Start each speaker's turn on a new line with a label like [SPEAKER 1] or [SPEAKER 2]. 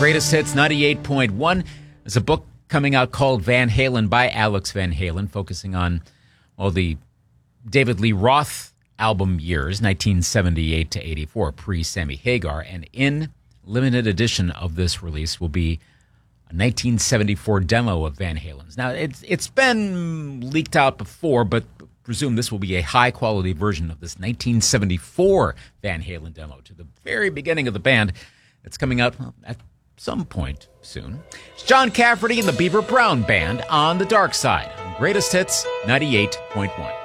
[SPEAKER 1] Greatest Hits 98.1. There's a book coming out called Van Halen by Alex Van Halen, focusing on all the David Lee Roth album years, 1978 to 84, pre-Sammy Hagar. And in limited edition of this release will be a 1974 demo of Van Halen's. Now, it's been leaked out before, but presume this will be a high-quality version of this 1974 Van Halen demo to the very beginning of the band. It's coming out at some point soon. It's John Cafferty and the Beaver Brown Band on The Dark Side on Greatest Hits 98.1.